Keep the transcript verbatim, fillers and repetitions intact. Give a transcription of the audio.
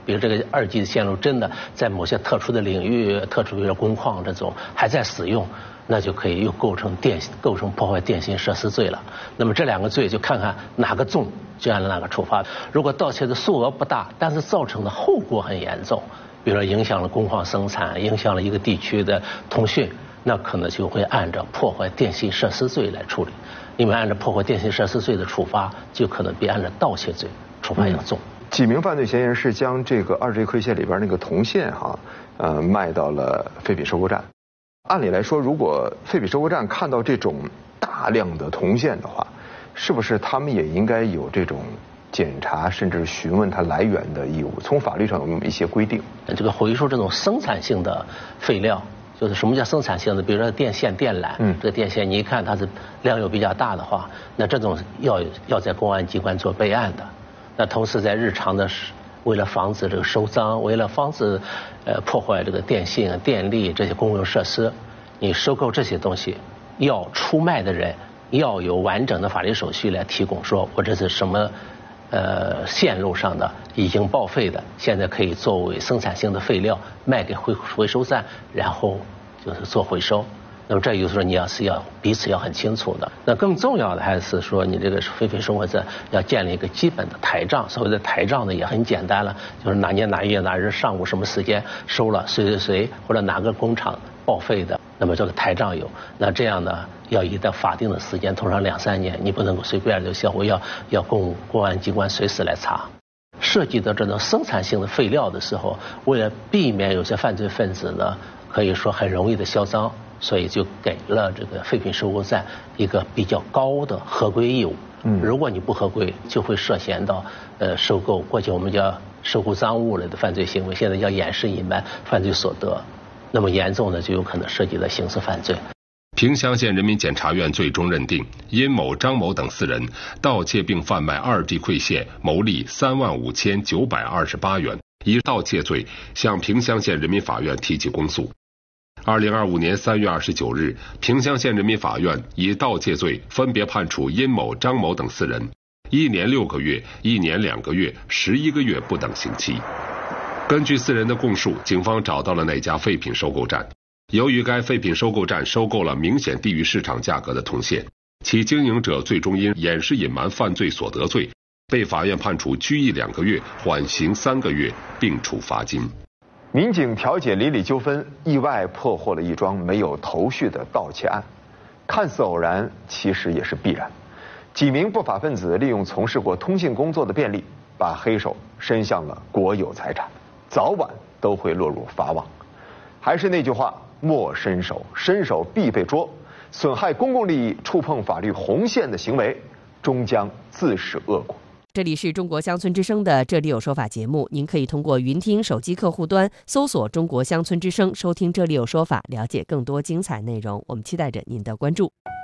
比如这个二级的线路真的在某些特殊的领域、特殊的工矿这种还在使用，那就可以又构成电构成破坏电信设施罪了。那么这两个罪就看看哪个重，就按哪个处罚。如果盗窃的数额不大，但是造成的后果很严重，比如说影响了工矿生产，影响了一个地区的通讯，那可能就会按照破坏电信设施罪来处理。因为按照破坏电信设施罪的处罚，就可能比按照盗窃罪处罚要重。 嗯，几名犯罪嫌疑人是将这个二 G 馈线里边那个铜线哈，呃，卖到了废品收购站。按理来说，如果废品收购站看到这种大量的铜线的话，是不是他们也应该有这种检查甚至询问它来源的义务？从法律上有没有一些规定？ 这个回收这种生产性的废料，就是什么叫生产性的？比如说电线、电缆，嗯，这个电线你一看它是量又比较大的话，那这种要要在公安机关做备案的。那同时在日常的为了防止这个收赃，为了防止呃破坏这个电信、电力这些公用设施，你收购这些东西，要出卖的人要有完整的法律手续来提供，说我这是什么呃线路上的已经报废的，现在可以作为生产性的废料卖给回回收站，然后就是做回收。那么这就是说你要是要彼此要很清楚的。那更重要的还是说你这个废品收购站要建立一个基本的台账。所谓的台账呢也很简单了，就是哪年哪月哪日上午什么时间收了谁谁谁或者哪个工厂报废的，那么这个台账有。那这样呢要一到法定的时间，通常两三年，你不能够随便就销毁，要要公公安机关随时来查。涉及到这种生产性的废料的时候，为了避免有些犯罪分子呢可以说很容易的销赃，所以就给了这个废品收购站一个比较高的合规义务。嗯，如果你不合规，就会涉嫌到呃收购，过去我们叫收购赃物类的犯罪行为，现在叫掩饰隐瞒犯罪所得。那么严重的就有可能涉及到刑事犯罪。 萍乡县人民检察院最终认定，殷某、张某等四人盗窃并贩卖二 G 馈线，牟利三万五千九百二十八元，以盗窃罪向萍乡县人民法院提起公诉。二零二五年三月二十九日，萍乡县人民法院以盗窃罪分别判处殷某、张某等四人一年六个月、一年两个月、十一个月不等刑期。根据四人的供述，警方找到了那家废品收购站。由于该废品收购站收购了明显低于市场价格的铜线，其经营者最终因掩饰隐瞒犯罪所得罪，被法院判处拘役两个月、缓刑三个月，并处罚金。 民警调解邻里纠纷，意外破获了一桩没有头绪的盗窃案，看似偶然，其实也是必然。几名不法分子利用从事过通信工作的便利，把黑手伸向了国有财产，早晚都会落入法网。还是那句话，莫伸手，伸手必被捉。损害公共利益、触碰法律红线的行为，终将自食恶果。 这里是中国乡村之声的《这里有说法》节目，您可以通过云听手机客户端搜索中国乡村之声，收听《这里有说法》，了解更多精彩内容。我们期待着您的关注。